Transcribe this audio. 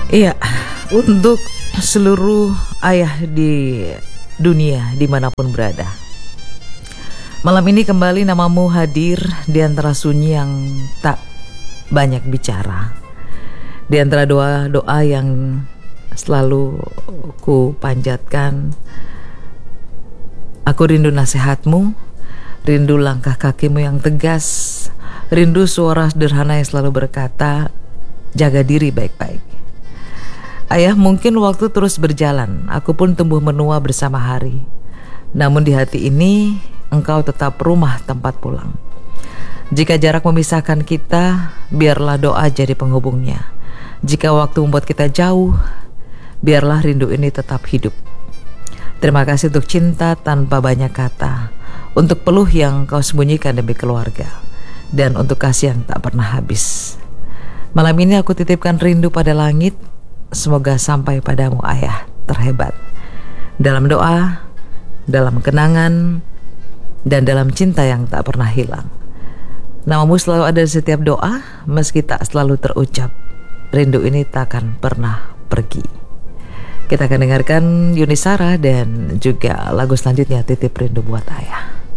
Iya, untuk seluruh ayah di dunia dimanapun berada, malam ini kembali namamu hadir di antara sunyi yang tak banyak bicara, di antara doa-doa yang selalu ku panjatkan. Aku rindu nasihatmu, rindu langkah kakimu yang tegas, rindu suara sederhana yang selalu berkata, jaga diri baik-baik. Ayah, mungkin waktu terus berjalan, aku pun tumbuh menua bersama hari. Namun di hati ini, engkau tetap rumah tempat pulang. Jika jarak memisahkan kita, biarlah doa jadi penghubungnya. Jika waktu membuat kita jauh, biarlah rindu ini tetap hidup. Terima kasih untuk cinta tanpa banyak kata, untuk peluh yang kau sembunyikan demi keluarga, dan untuk kasih yang tak pernah habis. Malam ini aku titipkan rindu pada langit. Semoga sampai padamu ayah terhebat. Dalam doa, dalam kenangan, dan dalam cinta yang tak pernah hilang. Namamu selalu ada di setiap doa, meski tak selalu terucap. Rindu ini tak akan pernah pergi. Kita akan dengarkan Yuni Shara dan juga lagu selanjutnya, Titip Rindu Buat Ayah.